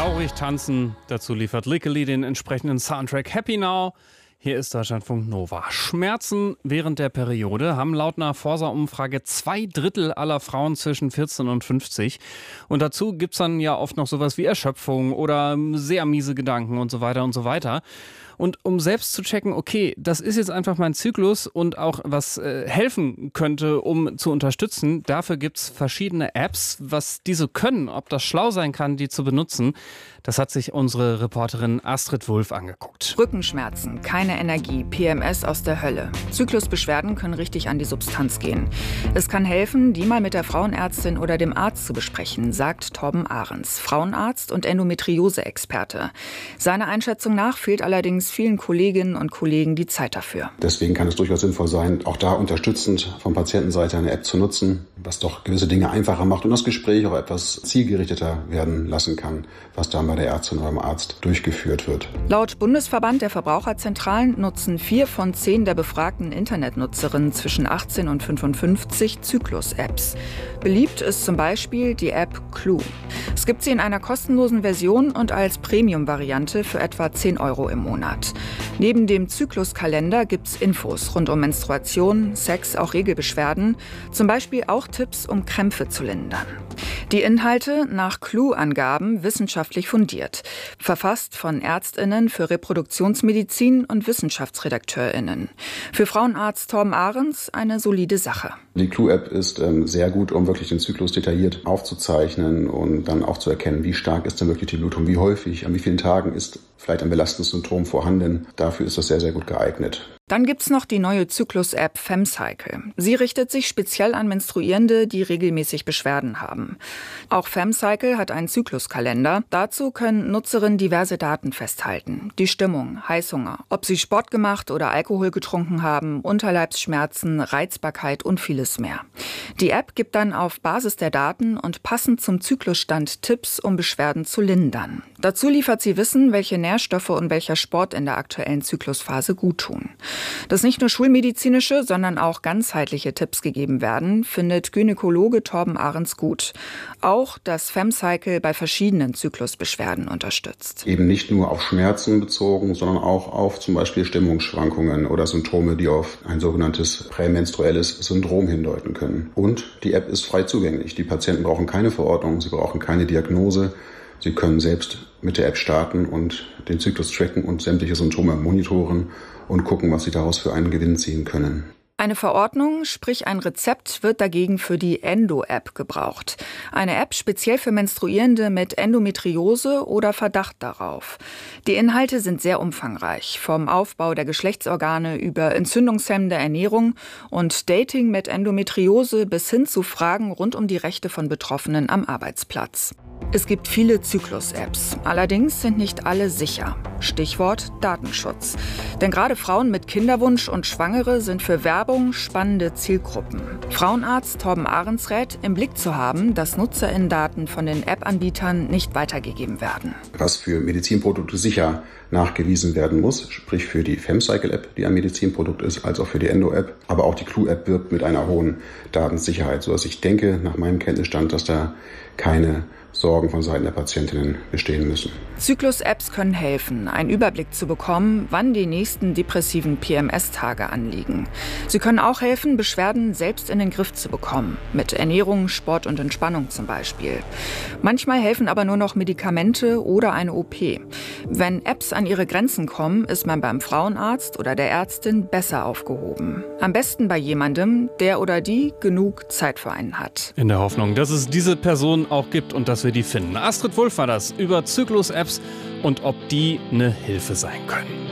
Traurig tanzen, dazu liefert Lickeli den entsprechenden Soundtrack Happy Now. Hier ist Deutschlandfunk Nova. Schmerzen während der Periode haben laut einer Forsa-Umfrage 2/3 aller Frauen zwischen 14 und 50. Und dazu gibt's dann ja oft noch sowas wie Erschöpfung oder sehr miese Gedanken und so weiter und so weiter. Und um selbst zu checken, okay, das ist jetzt einfach mein Zyklus und auch was helfen könnte, um zu unterstützen, dafür gibt's verschiedene Apps. Was diese können, ob das schlau sein kann, die zu benutzen, das hat sich unsere Reporterin Astrid Wulff angeguckt. Rückenschmerzen, keine Energie, PMS aus der Hölle. Zyklusbeschwerden können richtig an die Substanz gehen. Es kann helfen, die mal mit der Frauenärztin oder dem Arzt zu besprechen, sagt Torben Ahrens, Frauenarzt und Endometriose-Experte. Seiner Einschätzung nach fehlt allerdings vielen Kolleginnen und Kollegen die Zeit dafür. Deswegen kann es durchaus sinnvoll sein, auch da unterstützend von Patientenseite eine App zu nutzen, was doch gewisse Dinge einfacher macht und das Gespräch auch etwas zielgerichteter werden lassen kann, was da bei der Ärztin oder beim Arzt durchgeführt wird. Laut Bundesverband der Verbraucherzentralen nutzen 4 von 10 der befragten Internetnutzerinnen zwischen 18 und 55 Zyklus-Apps. Beliebt ist zum Beispiel die App Clue. Es gibt sie in einer kostenlosen Version und als Premium-Variante für etwa 10 € im Monat. Neben dem Zykluskalender gibt's Infos rund um Menstruation, Sex, auch Regelbeschwerden, zum Beispiel auch Tipps, um Krämpfe zu lindern. Die Inhalte nach Clue-Angaben wissenschaftlich fundiert, verfasst von ÄrztInnen für Reproduktionsmedizin und WissenschaftsredakteurInnen. Für Frauenarzt Torben Ahrens eine solide Sache. Die Clue-App ist sehr gut, um wirklich den Zyklus detailliert aufzuzeichnen und dann auch zu erkennen, wie stark ist denn wirklich die Blutung, wie häufig, an wie vielen Tagen ist vielleicht ein belastendes Symptom vorhanden. Dafür ist das sehr, sehr gut geeignet. Dann gibt's noch die neue Zyklus-App FemCycle. Sie richtet sich speziell an Menstruierende, die regelmäßig Beschwerden haben. Auch FemCycle hat einen Zykluskalender. Dazu können Nutzerinnen diverse Daten festhalten. Die Stimmung, Heißhunger, ob sie Sport gemacht oder Alkohol getrunken haben, Unterleibsschmerzen, Reizbarkeit und vieles mehr. Die App gibt dann auf Basis der Daten und passend zum Zyklusstand Tipps, um Beschwerden zu lindern. Dazu liefert sie Wissen, welche Nährstoffe und welcher Sport in der aktuellen Zyklusphase guttun. Dass nicht nur schulmedizinische, sondern auch ganzheitliche Tipps gegeben werden, findet Gynäkologe Torben Ahrens gut. Auch, dass FemCycle bei verschiedenen Zyklusbeschwerden unterstützt. Eben nicht nur auf Schmerzen bezogen, sondern auch auf zum Beispiel Stimmungsschwankungen oder Symptome, die auf ein sogenanntes prämenstruelles Syndrom hindeuten können. Und die App ist frei zugänglich. Die Patienten brauchen keine Verordnung, sie brauchen keine Diagnose. Sie können selbst mit der App starten und den Zyklus tracken und sämtliche Symptome monitoren und gucken, was sie daraus für einen Gewinn ziehen können. Eine Verordnung, sprich ein Rezept, wird dagegen für die Endo-App gebraucht. Eine App speziell für Menstruierende mit Endometriose oder Verdacht darauf. Die Inhalte sind sehr umfangreich, vom Aufbau der Geschlechtsorgane über entzündungshemmende Ernährung und Dating mit Endometriose bis hin zu Fragen rund um die Rechte von Betroffenen am Arbeitsplatz. Es gibt viele Zyklus-Apps, allerdings sind nicht alle sicher. Stichwort Datenschutz. Denn gerade Frauen mit Kinderwunsch und Schwangere sind für Werbung spannende Zielgruppen. Frauenarzt Torben Ahrens rät, im Blick zu haben, dass NutzerInnen-Daten von den App-Anbietern nicht weitergegeben werden. Was für Medizinprodukte sicher nachgewiesen werden muss, sprich für die FemCycle-App, die ein Medizinprodukt ist, als auch für die Endo-App. Aber auch die Clue-App wirbt mit einer hohen Datensicherheit, sodass ich denke, nach meinem Kenntnisstand, dass da keine Sorgen von Seiten der Patientinnen bestehen müssen. Zyklus-Apps können helfen, einen Überblick zu bekommen, wann die nächsten depressiven PMS-Tage anliegen. Sie können auch helfen, Beschwerden selbst in den Griff zu bekommen, mit Ernährung, Sport und Entspannung zum Beispiel. Manchmal helfen aber nur noch Medikamente oder eine OP. Wenn Apps an ihre Grenzen kommen, ist man beim Frauenarzt oder der Ärztin besser aufgehoben. Am besten bei jemandem, der oder die genug Zeit für einen hat. In der Hoffnung, dass es diese Person auch gibt und dass wir die finden. Astrid Wulff war das über Zyklus-Apps und ob die eine Hilfe sein können.